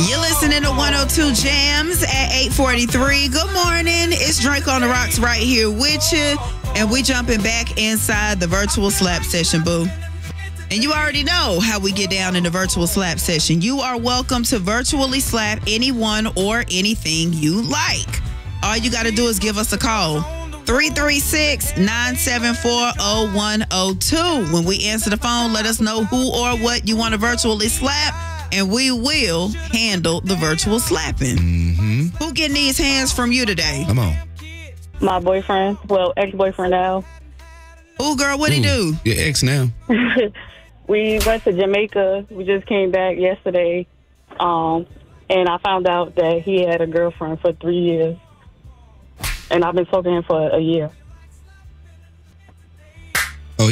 You're listening to 102 Jams at 8:43. Good morning. It's Drake on the Rocks right here with you. And we jumping back inside the virtual slap session, boo. And you already know how we get down in the virtual slap session. You are welcome to virtually slap anyone or anything you like. All you got to do is give us a call. 336-974-0102. When we answer the phone, let us know who or what you want to virtually slap, and we will handle the virtual slapping. Mm-hmm. Who getting these hands from you today? Come on. My boyfriend, well, ex-boyfriend now. Ooh, girl, what'd he do? Your ex now. We went to Jamaica. We just came back yesterday, and I found out that he had a girlfriend for 3 years, and I've been talking to him for a year. Oh,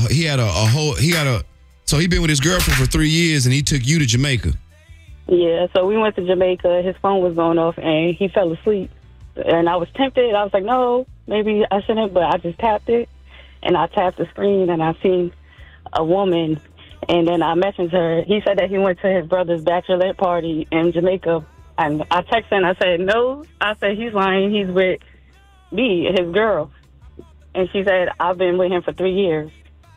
so he been with his girlfriend for 3 years, and he took you to Jamaica. Yeah, so we went to Jamaica. His phone was going off, and he fell asleep. And I was tempted. I was like, no, maybe I shouldn't, but I just tapped it. And I tapped the screen, and I seen a woman, and then I messaged her. He said that he went to his brother's bachelorette party in Jamaica. And I texted him, I said, no. I said, he's lying. He's with me, his girl. And she said, I've been with him for 3 years.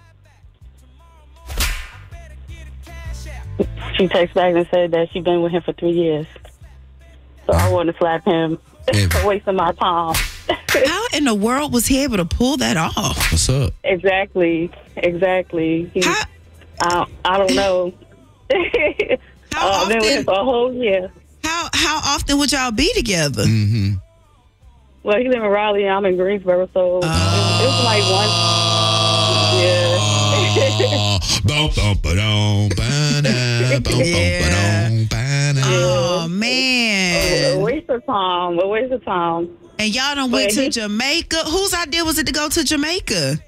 She texted back and said that she'd been with him for 3 years. So I want to slap him for wasting my time. How in the world was he able to pull that off? What's up? Exactly. I don't know. I've been with him for a whole year. How often would y'all be together? Mm-hmm. Well, he live in Raleigh and I'm in Greensboro, so it was like one. Yeah. Oh, man. A waste of time. And y'all done went to Jamaica. Whose idea was it to go to Jamaica?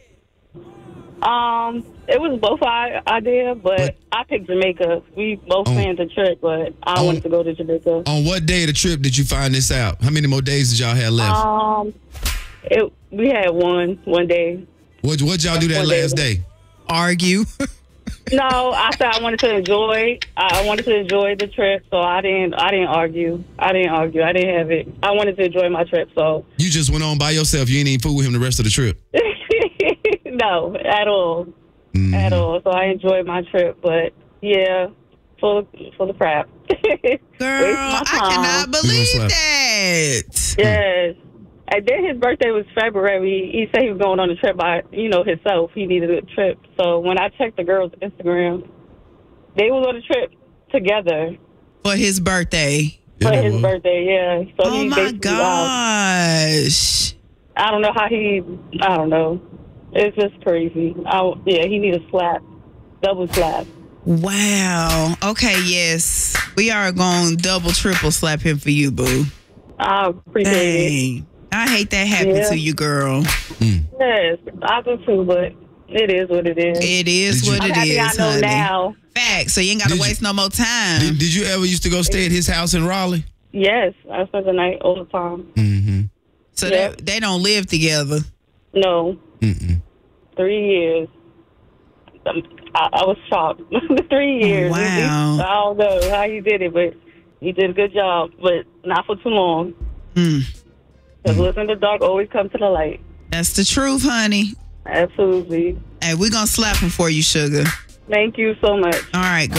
It was both our idea, but I picked Jamaica. We both planned the trip, but I wanted to go to Jamaica. On what day of the trip did you find this out? How many more days did y'all have left? We had one day. What'd y'all do that last day? Argue. No, I said I wanted to enjoy. I wanted to enjoy the trip, so I didn't argue. I didn't have it. I wanted to enjoy my trip, so. You just went on by yourself. You ain't even fool with him the rest of the trip. No, at all. Mm-hmm. At all. So I enjoyed my trip, but yeah, full of crap. Girl, I cannot believe that. Yes. And then his birthday was February. He said he was going on a trip by, himself. He needed a trip. So when I checked the girls' Instagram, they was on a trip together. For his birthday. For his birthday, yeah. So oh, my gosh. I don't know how I don't know. It's just crazy. He needs a slap. Double slap. Wow. Okay, yes. We are going to double, triple slap him for you, boo. I appreciate it. I hate that happened to you, girl. Yes, I do too, but it is what it is. It is what it is, I know honey. now. Facts, so you ain't got to waste no more time. Did you ever used to go stay at his house in Raleigh? Yes, I spent the night all the time. Mm-hmm. So they don't live together? No. 3 years. I was shocked. 3 years. Wow. I don't know how he did it, but he did a good job, but not for too long. Because listen to the dark, always come to the light. That's the truth, honey. Absolutely. Hey, we're going to slap him for you, sugar. Thank you so much. All right, girl.